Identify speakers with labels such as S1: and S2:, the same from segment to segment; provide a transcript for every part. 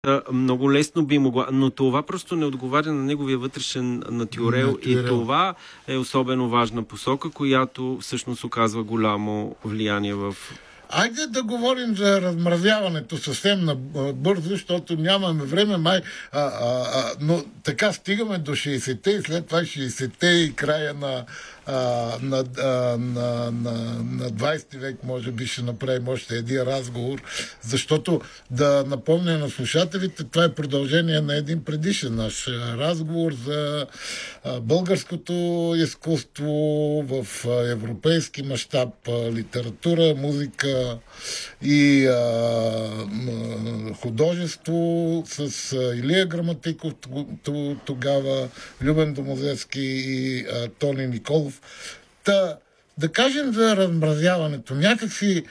S1: много лесно би могла, но това просто не отговаря на неговия вътрешен натюрел и това е особено важна посока, която всъщност оказва голямо влияние в...
S2: Айде да говорим за размразяването съвсем бързо, защото нямаме време, но така стигаме до 60-те и след това 60-те и края на 20 век, може би ще направим още един разговор, защото да напомня на слушателите, това е продължение на един предишен наш разговор за българското изкуство в европейски мащаб, литература, музика и художество с Илия Граматиков тогава, Любен Домозевски и Тони Николов. Да кажем за размразяването. Някакси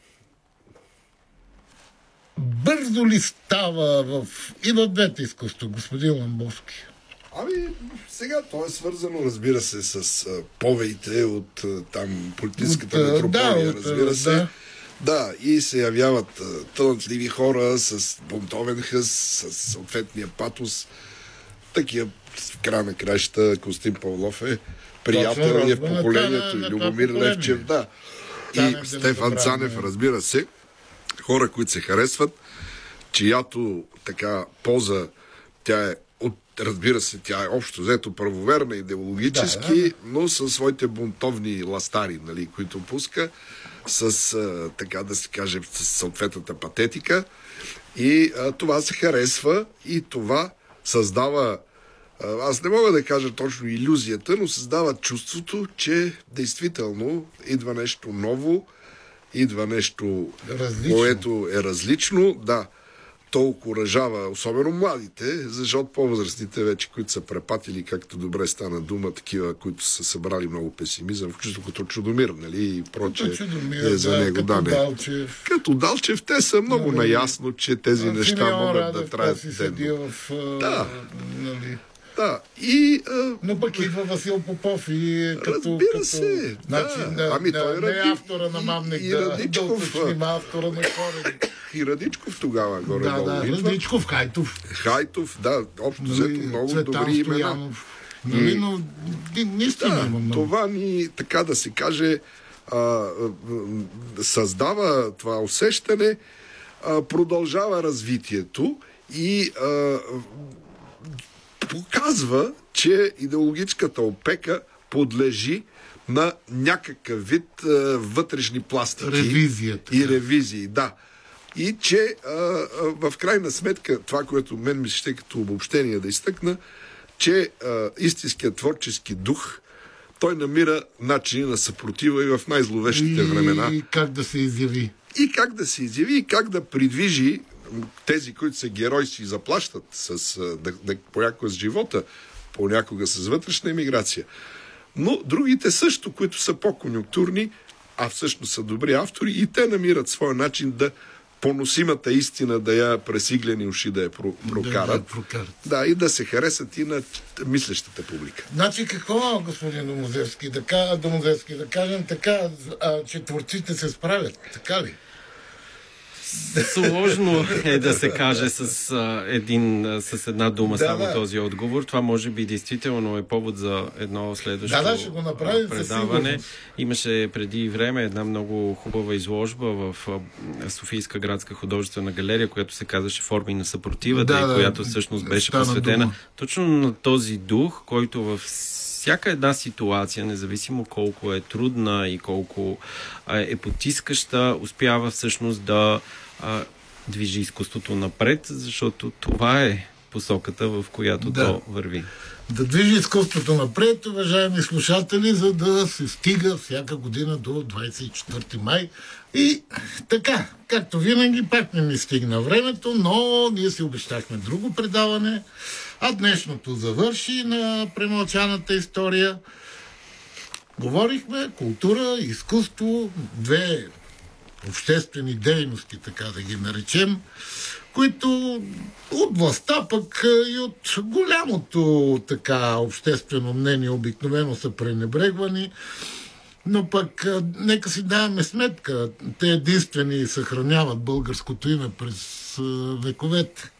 S2: бързо ли става и в двете изкуства, господин Ламбовски?
S3: Сега то е свързано, разбира се, с повеите от там политическата метрополия, разбира се. Да, и се явяват талантливи хора с бунтовен хъс, с съответния патос. Такива в края на краща Костин Павлов е приятел и в поколението, и Любомир Левчев, да. И Стефан Цанев, разбира се. Хора, които се харесват, чиято така поза, тя е разбира се, тя е общо взето правоверна идеологически, но със своите бунтовни ластари, нали, които пуска, с, така да се каже, с съответната патетика. И това се харесва и това създава, аз не мога да кажа точно илюзията, но създава чувството, че действително идва нещо ново, идва нещо, което е различно, да. То окуражава, особено младите, защото по-възрастните вече, които са препатили, както добре стана дума, такива, които са събрали много песимизъм, включително като Чудомир, нали, и прочее. За него,
S2: като Далчев.
S3: Като Далчев, те са много наясно, че тези неща могат да траят ден. Да, и...
S2: Но пък идва Васил Попов и
S3: разбира се,
S2: той не е автора на Мамник, да уточним автора на Корен.
S3: И Радичков тогава горе-долу.
S2: Да, Радичков,
S3: Хайтов, да, общо взето много добри имена.
S2: Но наистина има много.
S3: Това ни, така да се каже, създава това усещане, продължава развитието и показва, че идеологическата опека подлежи на някакъв вид вътрешни пластики и ревизии. Да. И че в крайна сметка, това, което мен ми ще като обобщение да изтъкна, че истинският творчески дух, той намира начини на съпротива и в най-зловещите времена.
S2: И как да се изяви.
S3: И как да придвижи тези, които са герои, си заплащат понякога с живота, понякога с вътрешна емиграция. Но другите също, които са по-конюнктурни, а всъщност са добри автори, и те намират своя начин да поносимата истина да я пресиглени уши да я прокарат. Да, и да се харесат и на мислещата публика.
S2: Значи какво, господин Домозевски, да кажем така, че творците се справят, така ли?
S1: Сложно е да се каже с една дума само този отговор. Това може би действително е повод за едно следващо
S2: ще го направим
S1: предаване. Имаше преди време една много хубава изложба в Софийска градска художествена галерия, която се казваше Форми на съпротивата и която всъщност беше посветена точно на този дух, който във всяка една ситуация, независимо колко е трудна и колко е потискаща, успява всъщност да движи изкуството напред, защото това е посоката, в която то върви.
S2: Да движи изкуството напред, уважаеми слушатели, за да се стига всяка година до 24 май. И така, както винаги, пак не ми стигна времето, но ние си обещахме друго предаване, а днешното завърши на премълчаната история. Говорихме култура, изкуство, две обществени дейности, така да ги наречем, които от властта, пък и от голямото така обществено мнение обикновено са пренебрегвани, но пък нека си даваме сметка, те единствени съхраняват българското име през вековете.